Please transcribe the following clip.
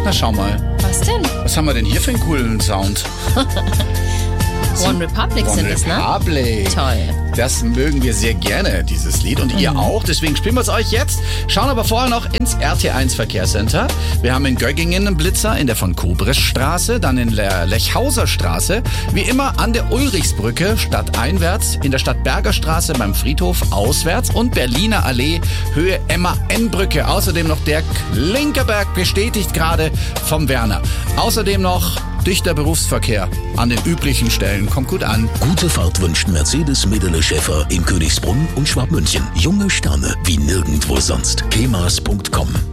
Na, schau mal. Was denn? Was haben wir denn hier für einen coolen Sound? One Republic sind es, ne? Republic. Toll. Das mögen wir sehr gerne, dieses Lied. Und ihr auch. Deswegen spielen wir es euch jetzt. Schauen aber vorher noch ins RT1 Verkehrscenter. Wir haben in Göggingen einen Blitzer in der von Kobres-Straße, dann in der Lechhauser Straße. Wie immer an der Ulrichsbrücke stadteinwärts, in der Stadtberger Straße beim Friedhof auswärts und Berliner Allee Höhe Emma-N-Brücke. Außerdem noch der Klinkerberg, bestätigt gerade vom Werner. Außerdem noch dichter Berufsverkehr an den üblichen Stellen. Kommt gut an. Gute Fahrt wünscht Mercedes Medele Schäfer in Königsbrunn und Schwabmünchen. Junge Sterne wie nirgendwo sonst. kemas.com